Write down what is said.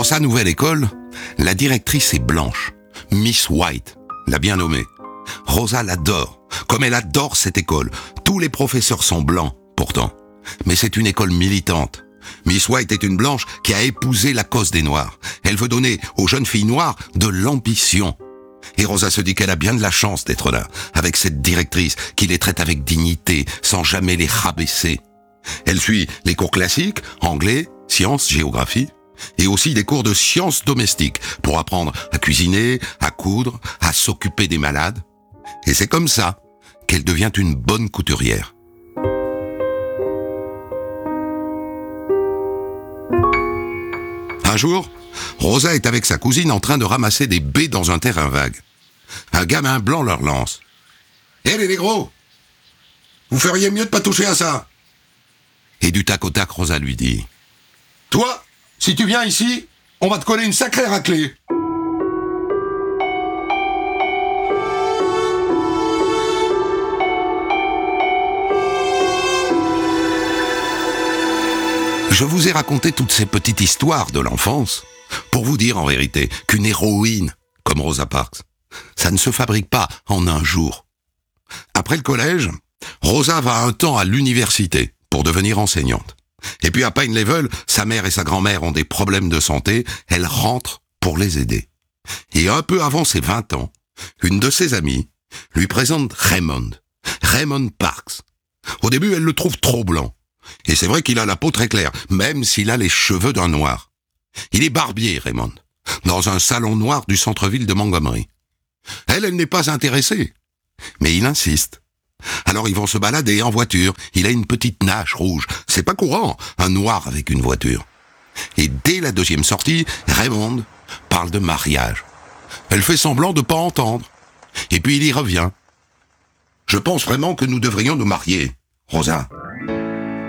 Dans sa nouvelle école, la directrice est blanche, Miss White, l'a bien nommée. Rosa l'adore, comme elle adore cette école. Tous les professeurs sont blancs, pourtant. Mais c'est une école militante. Miss White est une blanche qui a épousé la cause des Noirs. Elle veut donner aux jeunes filles noires de l'ambition. Et Rosa se dit qu'elle a bien de la chance d'être là, avec cette directrice qui les traite avec dignité, sans jamais les rabaisser. Elle suit les cours classiques, anglais, sciences, géographie, et aussi des cours de sciences domestiques pour apprendre à cuisiner, à coudre, à s'occuper des malades. Et c'est comme ça qu'elle devient une bonne couturière. Un jour, Rosa est avec sa cousine en train de ramasser des baies dans un terrain vague. Un gamin blanc leur lance. « Hé les négros, vous feriez mieux de pas toucher à ça !» Et du tac au tac, Rosa lui dit « Toi, si tu viens ici, on va te coller une sacrée raclée !» Je vous ai raconté toutes ces petites histoires de l'enfance pour vous dire en vérité qu'une héroïne comme Rosa Parks, ça ne se fabrique pas en un jour. Après le collège, Rosa va un temps à l'université pour devenir enseignante. Et puis à Pine Level, sa mère et sa grand-mère ont des problèmes de santé, elle rentre pour les aider. Et un peu avant ses 20 ans, une de ses amies lui présente Raymond Parks. Au début, elle le trouve trop blanc. Et c'est vrai qu'il a la peau très claire, même s'il a les cheveux d'un noir. Il est barbier, Raymond, dans un salon noir du centre-ville de Montgomery. Elle n'est pas intéressée, mais il insiste. Alors ils vont se balader en voiture, il a une petite nache rouge. C'est pas courant, un noir avec une voiture. Et dès la deuxième sortie, Raymond parle de mariage. Elle fait semblant de pas entendre. Et puis il y revient. « Je pense vraiment que nous devrions nous marier, Rosa. »